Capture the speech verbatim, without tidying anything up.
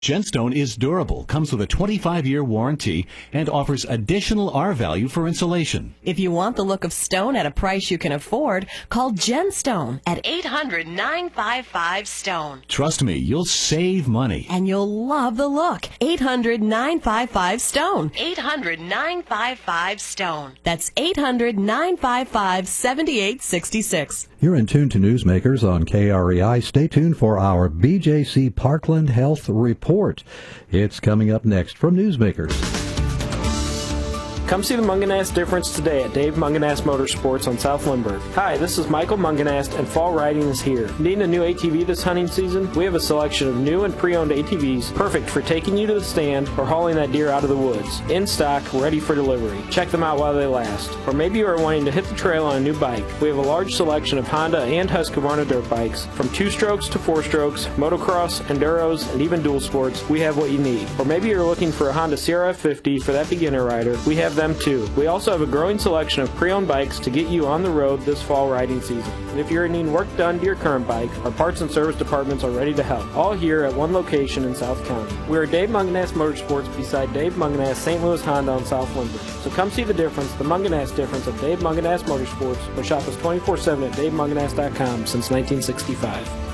Genstone is durable, comes with a twenty-five year warranty, and offers additional R value for insulation. If you want the look of stone at a price you can afford, call Genstone at eight hundred, nine five five, STONE. Trust me, you'll save money. And you'll love the look. eight hundred, nine five five, STONE. eight hundred, nine five five, STONE. That's eight hundred, nine five five, seven eight six six. You're in tune to Newsmakers on K R E I. Stay tuned for our B J C Parkland Health Report. It's coming up next from Newsmakers. Come see the Munganast difference today at Dave Munganast Motorsports on South Lindbergh. Hi, this is Michael Munganast, and fall riding is here. Needing a new A T V this hunting season? We have a selection of new and pre-owned A T Vs perfect for taking you to the stand or hauling that deer out of the woods. In stock, ready for delivery. Check them out while they last. Or maybe you are wanting to hit the trail on a new bike. We have a large selection of Honda and Husqvarna dirt bikes. From two strokes to four strokes, motocross, enduros, and even dual sports, we have what you need. Or maybe you're looking for a Honda C R F fifty for that beginner rider. We have them too. We also have a growing selection of pre-owned bikes to get you on the road this fall riding season. And if you're needing work done to your current bike, our parts and service departments are ready to help. All here at one location in South County. We are Dave Munganast Motorsports beside Dave Munganast Saint Louis Honda on South Lindbergh. So come see the difference, the Munganast difference at Dave Munganast Motorsports, or shop us twenty-four seven at dave munganast dot com since nineteen sixty-five.